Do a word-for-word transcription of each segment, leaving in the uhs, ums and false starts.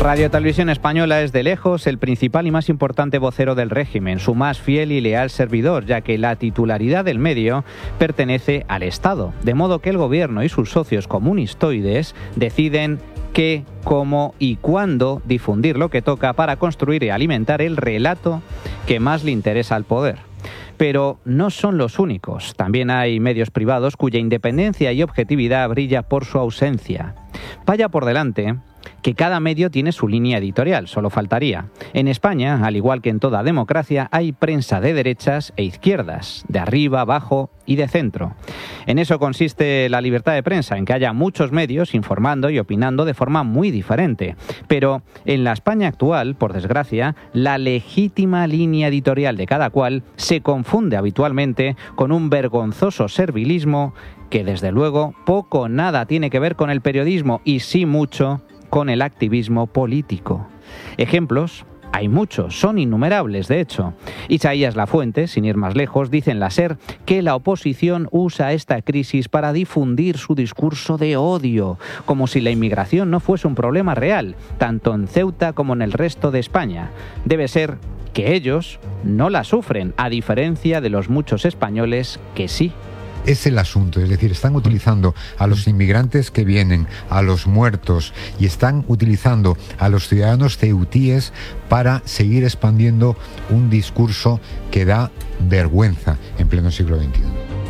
Radio Televisión Española es de lejos el principal y más importante vocero del régimen, su más fiel y leal servidor, ya que la titularidad del medio pertenece al Estado, de modo que el gobierno y sus socios comunistoides deciden qué, cómo y cuándo difundir lo que toca para construir y alimentar el relato que más le interesa al poder. Pero no son los únicos. También hay medios privados cuya independencia y objetividad brilla por su ausencia. Vaya por delante que cada medio tiene su línea editorial, solo faltaría. En España, al igual que en toda democracia, hay prensa de derechas e izquierdas, de arriba, abajo y de centro. En eso consiste la libertad de prensa, en que haya muchos medios informando y opinando de forma muy diferente. Pero en la España actual, por desgracia, la legítima línea editorial de cada cual se confunde habitualmente con un vergonzoso servilismo que, desde luego, poco o nada tiene que ver con el periodismo y sí mucho con el activismo político. Ejemplos hay muchos, son innumerables de hecho. Isaías Lafuente, sin ir más lejos, dice en la SER que la oposición usa esta crisis para difundir su discurso de odio, como si la inmigración no fuese un problema real, tanto en Ceuta como en el resto de España. Debe ser que ellos no la sufren, a diferencia de los muchos españoles que sí. Es el asunto, es decir, están utilizando a los inmigrantes que vienen, a los muertos, y están utilizando a los ciudadanos ceutíes para seguir expandiendo un discurso que da vergüenza en pleno siglo veintiuno.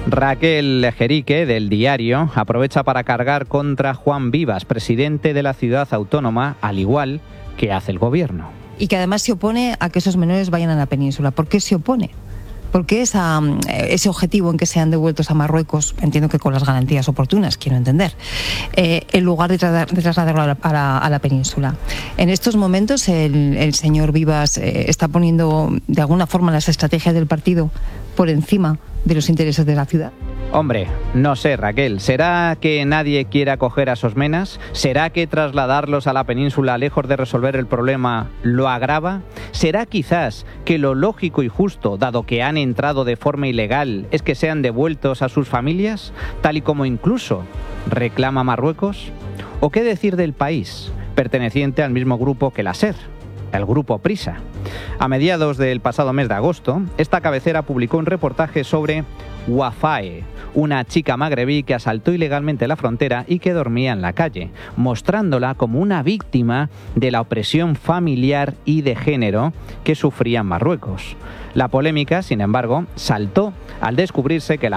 Raquel Lejerique, del Diario, aprovecha para cargar contra Juan Vivas, presidente de la ciudad autónoma, al igual que hace el gobierno. Y que además se opone a que esos menores vayan a la península. ¿Por qué se opone? Porque esa, ese objetivo en que sean devueltos a Marruecos, entiendo que con las garantías oportunas, quiero entender, eh, en lugar de, tra- de trasladarlo a la, a, la, a la península. En estos momentos el, el señor Vivas eh, está poniendo de alguna forma las estrategias del partido por encima de los intereses de la ciudad. Hombre, no sé, Raquel, ¿será que nadie quiere acoger a esos menas? ¿Será que trasladarlos a la península, lejos de resolver el problema, lo agrava? ¿Será quizás que lo lógico y justo, dado que han entrado de forma ilegal, es que sean devueltos a sus familias, tal y como incluso reclama Marruecos? ¿O qué decir del País, perteneciente al mismo grupo que la SER, el grupo Prisa? A mediados del pasado mes de agosto, esta cabecera publicó un reportaje sobre Wafae, una chica magrebí que asaltó ilegalmente la frontera y que dormía en la calle, mostrándola como una víctima de la opresión familiar y de género que sufría en Marruecos. La polémica, sin embargo, saltó al descubrirse que la